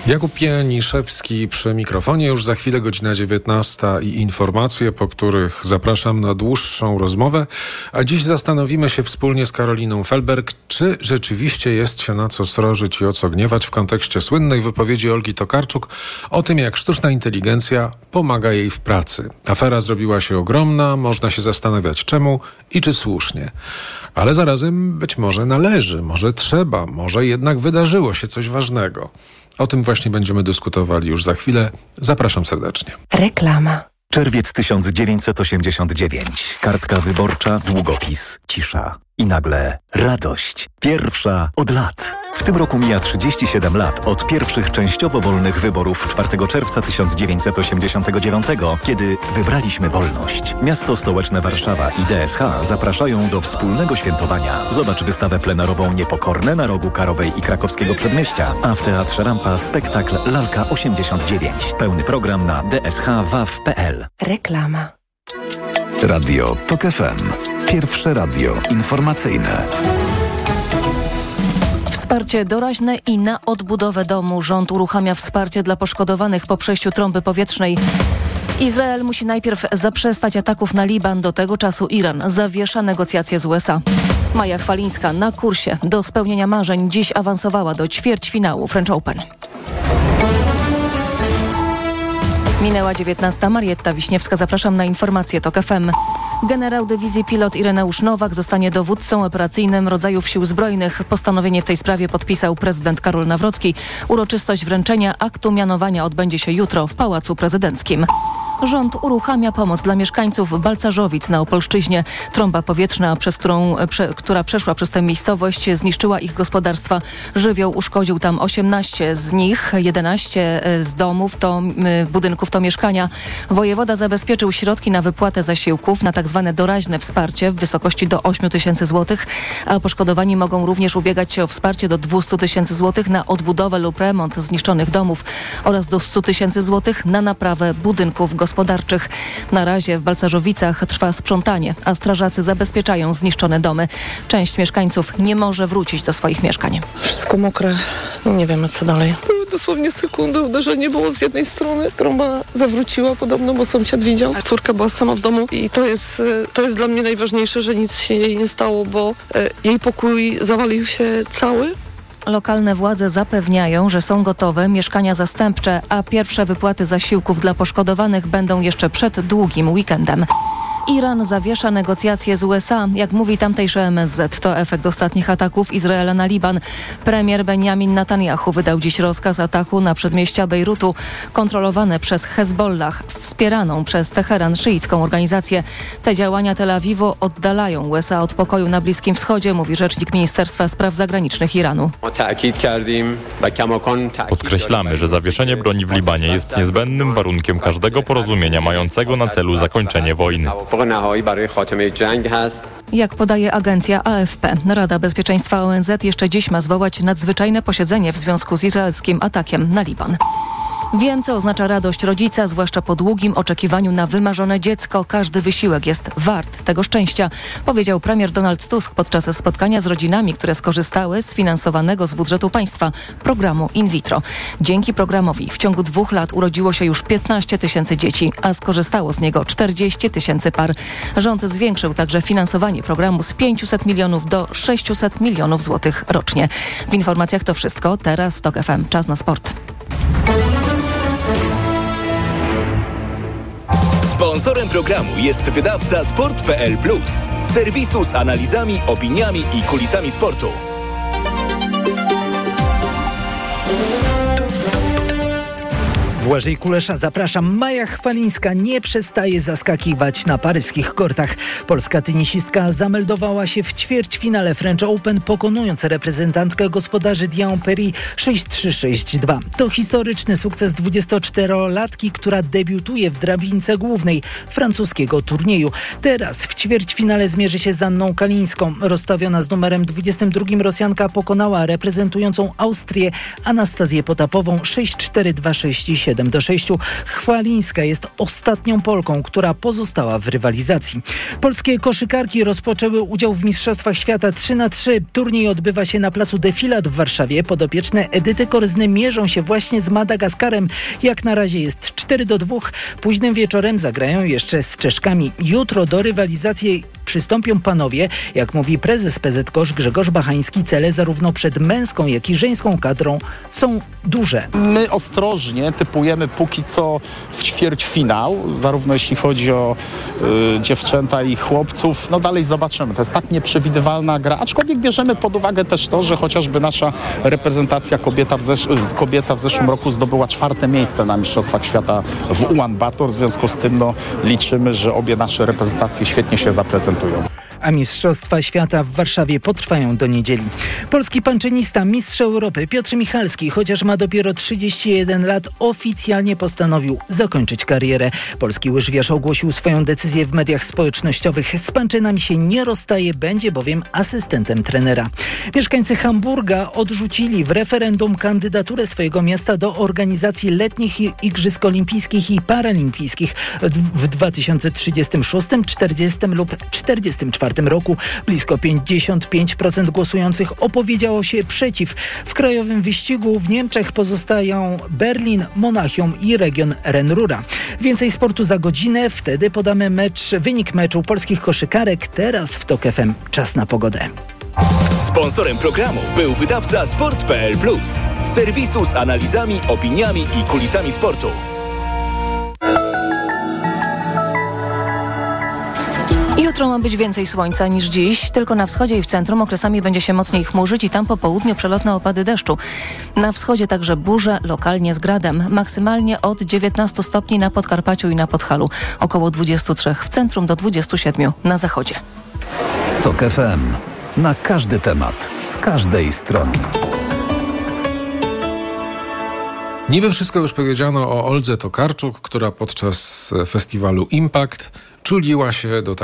Jakub Janiszewski przy mikrofonie. Już za chwilę godzina 19 i informacje, po których zapraszam na dłuższą rozmowę. A dziś zastanowimy się wspólnie z Karoliną Felberg, czy rzeczywiście jest się na co srożyć i o co gniewać w kontekście słynnej wypowiedzi Olgi Tokarczuk o tym, jak sztuczna inteligencja pomaga jej w pracy. Afera zrobiła się ogromna, można się zastanawiać czemu i czy słusznie. Ale zarazem być może należy, może trzeba, może jednak wydarzyło się coś ważnego. O tym właśnie będziemy dyskutowali już za chwilę. Zapraszam serdecznie. Reklama. Czerwiec 1989. Kartka wyborcza, długopis, cisza. I nagle radość. Pierwsza od lat. W tym roku mija 37 lat od pierwszych częściowo wolnych wyborów 4 czerwca 1989, kiedy wybraliśmy wolność. Miasto stołeczne Warszawa i DSH zapraszają do wspólnego świętowania. Zobacz wystawę plenarową Niepokorne na rogu Karowej i Krakowskiego Przedmieścia, a w Teatrze Rampa spektakl Lalka 89. Pełny program na dshwaw.pl. Reklama. Radio TOK FM. Pierwsze radio informacyjne. Wsparcie doraźne i na odbudowę domu. Rząd uruchamia wsparcie dla poszkodowanych po przejściu trąby powietrznej. Izrael musi najpierw zaprzestać ataków na Liban. Do tego czasu Iran zawiesza negocjacje z USA. Maja Chwalińska na kursie do spełnienia marzeń dziś awansowała do ćwierćfinału French Open. Minęła 19. Marietta Wiśniewska. Zapraszam na informacje TOK FM. Generał dywizji pilot Ireneusz Nowak zostanie dowódcą operacyjnym rodzajów sił zbrojnych. Postanowienie w tej sprawie podpisał prezydent Karol Nawrocki. Uroczystość wręczenia aktu mianowania odbędzie się jutro w Pałacu Prezydenckim. Rząd uruchamia pomoc dla mieszkańców Balcarzowic na Opolszczyźnie. Trąba powietrzna, która przeszła przez tę miejscowość, zniszczyła ich gospodarstwa. Żywioł uszkodził tam 18 z nich, 11 z budynków to mieszkania. Wojewoda zabezpieczył środki na wypłatę zasiłków, na tzw. doraźne wsparcie w wysokości do 8 000 złotych, a poszkodowani mogą również ubiegać się o wsparcie do 200 000 złotych na odbudowę lub remont zniszczonych domów oraz do 100 000 złotych na naprawę budynków gospodarczych. Na razie w Balcarzowicach trwa sprzątanie, a strażacy zabezpieczają zniszczone domy. Część mieszkańców nie może wrócić do swoich mieszkań. Wszystko mokre, nie wiemy co dalej. Były dosłownie sekundy, uderzenie było z jednej strony. Trąba zawróciła podobno, bo sąsiad widział. Córka była sama w domu i to jest dla mnie najważniejsze, że nic się jej nie stało, bo jej pokój zawalił się cały. Lokalne władze zapewniają, że są gotowe mieszkania zastępcze, a pierwsze wypłaty zasiłków dla poszkodowanych będą jeszcze przed długim weekendem. Iran zawiesza negocjacje z USA. Jak mówi tamtejszy MSZ, to efekt ostatnich ataków Izraela na Liban. Premier Benjamin Netanyahu wydał dziś rozkaz ataku na przedmieścia Bejrutu, kontrolowane przez Hezbollah, wspieraną przez Teheran szyicką organizację. Te działania Tel Awiwu oddalają USA od pokoju na Bliskim Wschodzie, mówi rzecznik Ministerstwa Spraw Zagranicznych Iranu. Podkreślamy, że zawieszenie broni w Libanie jest niezbędnym warunkiem każdego porozumienia mającego na celu zakończenie wojny. Jak podaje agencja AFP, Rada Bezpieczeństwa ONZ jeszcze dziś ma zwołać nadzwyczajne posiedzenie w związku z izraelskim atakiem na Liban. Wiem, co oznacza radość rodzica, zwłaszcza po długim oczekiwaniu na wymarzone dziecko. Każdy wysiłek jest wart tego szczęścia, powiedział premier Donald Tusk podczas spotkania z rodzinami, które skorzystały z finansowanego z budżetu państwa programu in vitro. Dzięki programowi w ciągu 2 lat urodziło się już 15 000 dzieci, a skorzystało z niego 40 000 par. Rząd zwiększył także finansowanie programu z 500 milionów do 600 milionów złotych rocznie. W informacjach to wszystko. Teraz w TOK FM. Czas na sport. Sponsorem programu jest wydawca Sport.pl Plus, serwisu z analizami, opiniami i kulisami sportu. Błażej Kulesza, zapraszam. Maja Chwalińska nie przestaje zaskakiwać na paryskich kortach. Polska tenisistka zameldowała się w ćwierćfinale French Open, pokonując reprezentantkę gospodarzy Diane Paris 6-3-6-2. To historyczny sukces 24-latki, która debiutuje w drabince głównej francuskiego turnieju. Teraz w ćwierćfinale zmierzy się z Anną Kalińską. Rozstawiona z numerem 22 Rosjanka pokonała reprezentującą Austrię Anastazję Potapową 6-4-2-6-7. 7-6. Chwalińska jest ostatnią Polką, która pozostała w rywalizacji. Polskie koszykarki rozpoczęły udział w Mistrzostwach Świata 3x3. Turniej odbywa się na placu Defilat w Warszawie. Podopieczne Edyty Korzny mierzą się właśnie z Madagaskarem. Jak na razie jest 4-2. Późnym wieczorem zagrają jeszcze z Czeszkami. Jutro do rywalizacji przystąpią panowie. Jak mówi prezes PZ Kosz Grzegorz Bachański, cele zarówno przed męską, jak i żeńską kadrą są duże. My ostrożnie typujemy póki co w ćwierćfinał, zarówno jeśli chodzi o dziewczęta i chłopców. No dalej zobaczymy. To jest tak nieprzewidywalna gra, aczkolwiek bierzemy pod uwagę też to, że chociażby nasza reprezentacja kobieca w zeszłym roku zdobyła 4. miejsce na Mistrzostwach Świata w Ulan Bator. W związku z tym liczymy, że obie nasze reprezentacje świetnie się zaprezentują. A Mistrzostwa Świata w Warszawie potrwają do niedzieli. Polski panczenista, mistrz Europy Piotr Michalski, chociaż ma dopiero 31 lat, oficjalnie postanowił zakończyć karierę. Polski łyżwiarz ogłosił swoją decyzję w mediach społecznościowych. Z panczynami się nie rozstaje, będzie bowiem asystentem trenera. Mieszkańcy Hamburga odrzucili w referendum kandydaturę swojego miasta do organizacji letnich Igrzysk Olimpijskich i Paralimpijskich w 2036, 40 lub 44 roku. Blisko 55% głosujących opowiedziało się przeciw. W krajowym wyścigu w Niemczech pozostają Berlin, Monachium i region Ren-Rura. Więcej sportu za godzinę, wtedy podamy wynik meczu polskich koszykarek. Teraz w TOK FM czas na pogodę. Sponsorem programu był wydawca Sport.pl Plus, serwisu z analizami, opiniami i kulisami sportu. Jutro ma być więcej słońca niż dziś, tylko na wschodzie i w centrum okresami będzie się mocniej chmurzyć i tam po południu przelotne opady deszczu. Na wschodzie także burze, lokalnie z gradem. Maksymalnie od 19 stopni na Podkarpaciu i na Podhalu. Około 23 w centrum do 27 na zachodzie. TOK FM. Na każdy temat, z każdej strony. Niby wszystko już powiedziano o Oldze Tokarczuk, która podczas festiwalu Impact czuliła się do